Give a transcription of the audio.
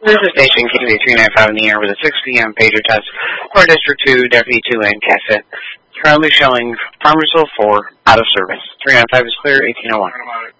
This is station KV 395 in the air with a 6 p.m. pager test for District 2, Deputy 2 Lane Cassett. Currently showing Farmersville 4 out of service. 395 is clear, 1801.